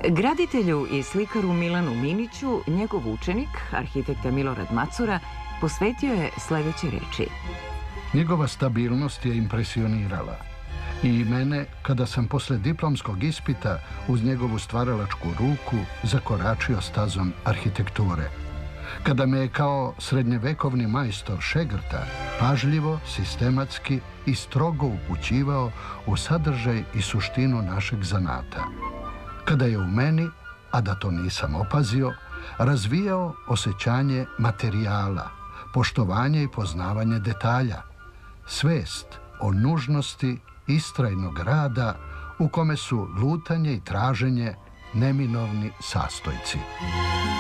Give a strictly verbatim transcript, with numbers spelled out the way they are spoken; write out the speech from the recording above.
Graditelju i slikaru Milanu Miniću njegov učenik, arhitekta Milorad Macura, posvetio je sljedeće reči. Njegova stabilnost je impresionirala. I mene, kada sam posle diplomskog ispita uz njegovu stvaralačku ruku zakoračio stazom arhitekture. Kada me je kao srednjevekovni majstor šegrta pažljivo, sistematski i strogo upućivao u sadržaj i suštinu našeg zanata. Kada je u meni, a da to nisam opazio, razvijao osjećanje materijala, poštovanje i poznavanje detalja, svest o nužnosti istrajnog rada u kome su lutanje i traženje neminovni sastojci.